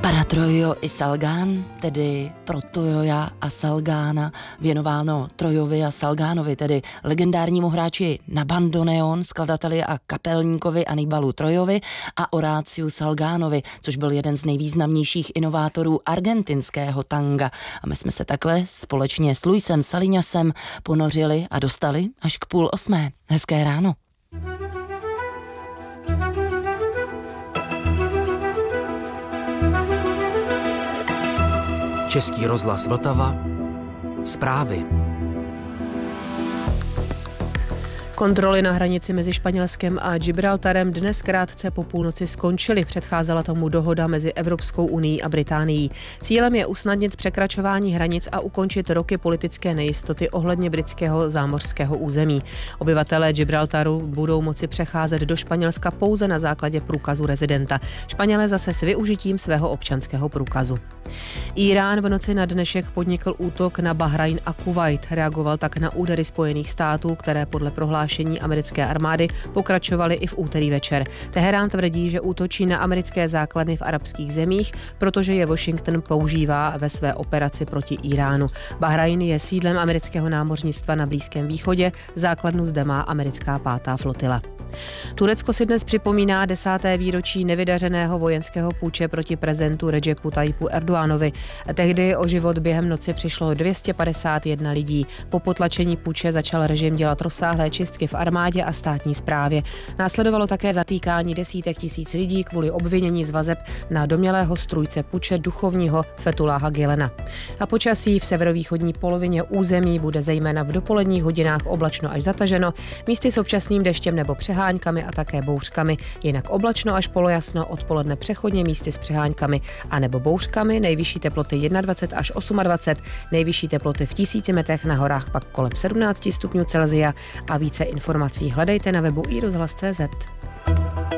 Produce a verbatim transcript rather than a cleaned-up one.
Para Trojo i Salgán, tedy pro Troja a Salgána, věnováno Trojovi a Salgánovi, tedy legendárnímu hráči na bandoneon, skladateli a kapelníkovi Aníbalu Trojovi a Horáciu Salgánovi, což byl jeden z nejvýznamnějších inovátorů argentinského tanga. A my jsme se takhle společně s Luisem Saliñasem ponořili a dostali až k půl osmé. Hezké ráno. Český rozhlas Vltava. Zprávy. Kontroly na hranici mezi Španělskem a Gibraltarem dnes krátce po půlnoci skončily. Předcházela tomu dohoda mezi Evropskou unií a Británií. Cílem je usnadnit překračování hranic a ukončit roky politické nejistoty ohledně britského zámořského území. Obyvatelé Gibraltaru budou moci přecházet do Španělska pouze na základě průkazu rezidenta. Španělé zase s využitím svého občanského průkazu. Írán v noci na dnešek podnikl útok na Bahrajn a Kuvajt. Reagoval tak na údery Spojených států, které podle prohlášení americké armády pokračovaly i v úterý večer. Teherán tvrdí, že útočí na americké základny v arabských zemích, protože je Washington používá ve své operaci proti Íránu. Bahrajn je sídlem amerického námořnictva na Blízkém východě, základnu zde má americká pátá flotila. Turecko si dnes připomíná desáté výročí nevydařeného vojenského půče proti prezidentu Redžepu Tayyipu Erdoganovi. Tehdy o život během noci přišlo dvě stě padesát jedna lidí. Po potlačení půče začal režim dělat rozsáhlé čistky v armádě a státní správě. Následovalo také zatýkání desítek tisíc lidí kvůli obvinění z vazeb na domnělého strůjce puče duchovního Fethullaha Gülena. A počasí v severovýchodní polovině území bude zejména v dopoledních hodinách oblačno až zataženo, místy s občasným deštěm nebo přeháňkami a také bouřkami, jinak oblačno až polojasno, odpoledne přechodně místy s přeháňkami a nebo bouřkami, nejvyšší teploty dvacet jedna až dvacet osm, nejvyšší teploty v tisíci metrech, na horách pak kolem sedmnáct stupňů Celsia a více informací hledejte na webu i rozhlas tečka cé zet.